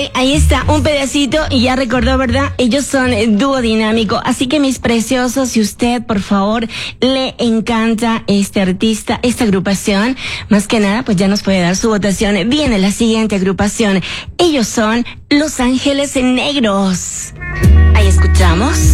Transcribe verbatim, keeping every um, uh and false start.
ahí está, un pedacito y ya recordó, ¿verdad? Ellos son el dúo dinámico. Así que mis preciosos, si usted, por favor, le encanta este artista, esta agrupación, más que nada, pues ya nos puede dar su votación. Viene la siguiente agrupación. Ellos son Los Ángeles Negros. Ahí escuchamos.